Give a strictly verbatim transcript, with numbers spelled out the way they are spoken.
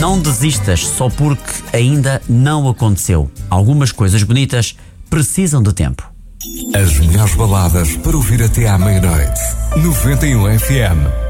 Não desistas só porque ainda não aconteceu. Algumas coisas bonitas precisam de tempo. As melhores baladas para ouvir até à meia-noite. noventa e um F M.